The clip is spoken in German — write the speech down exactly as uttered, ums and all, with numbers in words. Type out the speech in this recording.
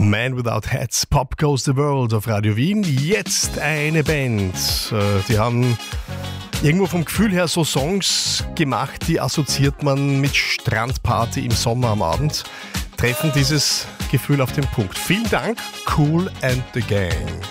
Man Without Hats, Pop Goes the World auf Radio Wien. Jetzt eine Band. Die haben irgendwo vom Gefühl her so Songs gemacht, die assoziiert man mit Strandparty im Sommer am Abend. Treffen dieses Gefühl auf den Punkt. Vielen Dank, Kool and the Gang.